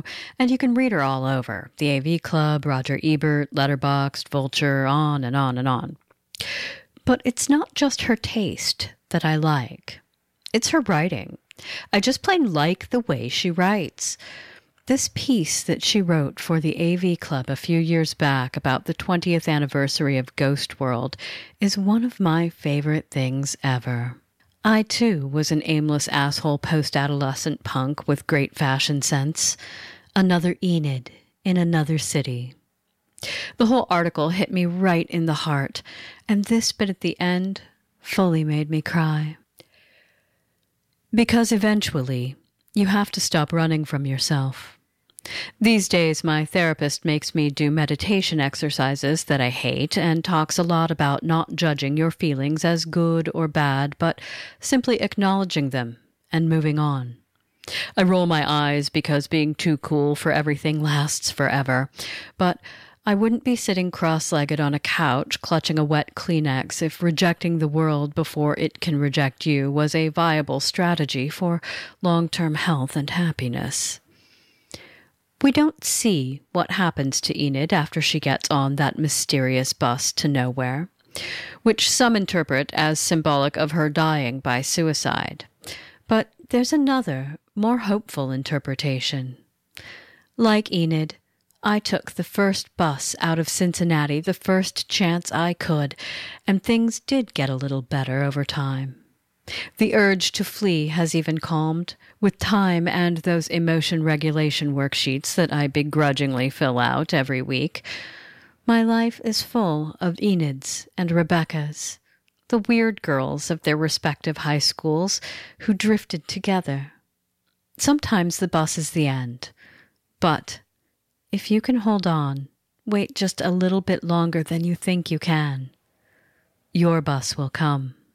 and you can read her all over. The AV Club, Roger Ebert, Letterboxd, Vulture, on and on and on. But it's not just her taste that I like. It's her writing. I just plain like the way she writes. This piece that she wrote for the AV Club a few years back about the 20th anniversary of Ghost World is one of my favorite things ever. I, too, was an aimless asshole post-adolescent punk with great fashion sense. Another Enid in another city. The whole article hit me right in the heart, and this bit at the end fully made me cry. Because eventually, you have to stop running from yourself. These days, my therapist makes me do meditation exercises that I hate and talks a lot about not judging your feelings as good or bad, but simply acknowledging them and moving on. I roll my eyes because being too cool for everything lasts forever, but I wouldn't be sitting cross-legged on a couch clutching a wet Kleenex if rejecting the world before it can reject you was a viable strategy for long-term health and happiness. We don't see what happens to Enid after she gets on that mysterious bus to nowhere, which some interpret as symbolic of her dying by suicide. But there's another, more hopeful interpretation. Like Enid, I took the first bus out of Cincinnati the first chance I could, and things did get a little better over time. The urge to flee has even calmed, with time and those emotion regulation worksheets that I begrudgingly fill out every week. My life is full of Enids and Rebeccas, the weird girls of their respective high schools who drifted together. Sometimes the bus is the end, but if you can hold on, wait just a little bit longer than you think you can, your bus will come.